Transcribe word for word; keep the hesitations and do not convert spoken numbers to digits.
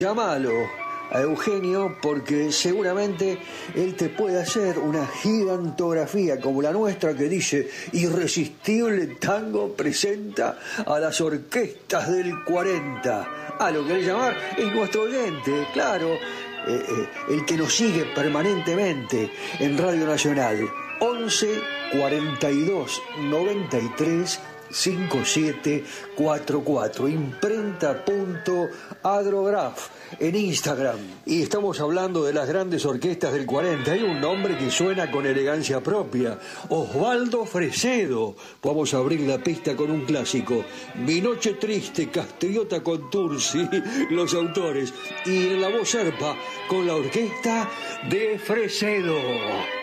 Llámalo a Eugenio porque seguramente él te puede hacer una gigantografía como la nuestra que dice Irresistible Tango presenta a las orquestas del cuarenta. Ah, lo querés llamar, es nuestro oyente, claro, eh, eh, el que nos sigue permanentemente en Radio Nacional. once cuarenta y dos noventa y tres cincuenta y siete cuarenta y cuatro, imprenta.agrograph en Instagram. Y estamos hablando de las grandes orquestas del cuarenta. Hay un nombre que suena con elegancia propia: Osvaldo Fresedo. Vamos a abrir la pista con un clásico: Mi noche triste, Castriota con Tursi, los autores, y en la voz serpa con la orquesta de Fresedo.